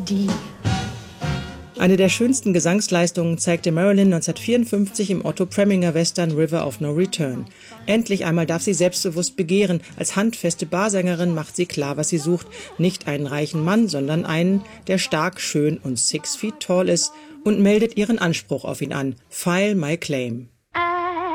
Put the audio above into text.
die. Eine der schönsten Gesangsleistungen zeigte Marilyn 1954 im Otto Preminger Western River of No Return. Endlich einmal darf sie selbstbewusst begehren. Als handfeste Barsängerin macht sie klar, was sie sucht. Nicht einen reichen Mann, sondern einen, der stark, schön und 6 feet tall ist, und meldet ihren Anspruch auf ihn an. File my claim.